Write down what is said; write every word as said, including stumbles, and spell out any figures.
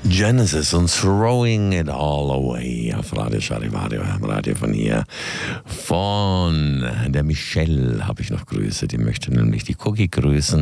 Genesis und Throwing It All Away auf Radio Charivario, am Radio von hier. Von der Michelle habe ich noch Grüße, die möchte nämlich die Cookie grüßen.